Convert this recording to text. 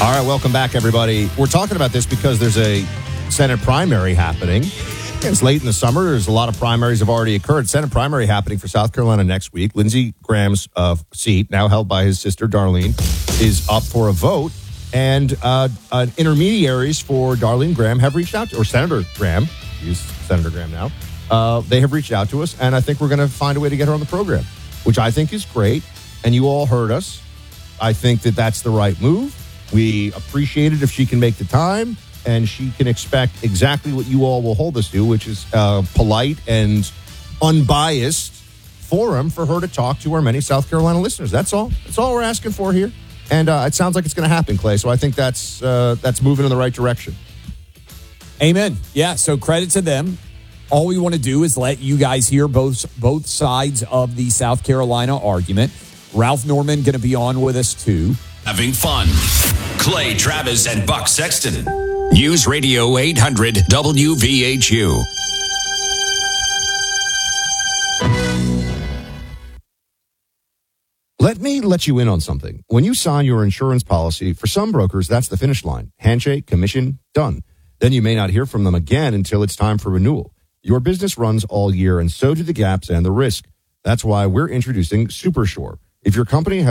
All right, welcome back, everybody. We're talking about this because there's a Senate primary happening. It's late in the summer. There's a lot of primaries have already occurred. Senate primary happening for South Carolina next week. Lindsey Graham's seat, now held by his sister Darlene, is up for a vote. And intermediaries for Darlene Graham have reached out to, or Senator Graham, he's Senator Graham now, they have reached out to us, and I think we're going to find a way to get her on the program, which I think is great. And you all heard us. I think that that's the right move. We appreciate it if she can make the time, and she can expect exactly what you all will hold us to, which is a polite and unbiased forum for her to talk to our many South Carolina listeners. That's all. That's all we're asking for here. And it sounds like it's going to happen, Clay. So I think that's moving in the right direction. Amen. Yeah, so credit to them. All we want to do is let you guys hear both sides of the South Carolina argument. Ralph Norman going to be on with us, too. Having fun. Clay Travis and Buck Sexton. News Radio 800 WVHU. Let me let you in on something. When you sign your insurance policy, for some brokers, that's the finish line. Handshake, commission, done. Then you may not hear from them again until it's time for renewal. Your business runs all year, and so do the gaps and the risk. That's why we're introducing SuperSure. If your company has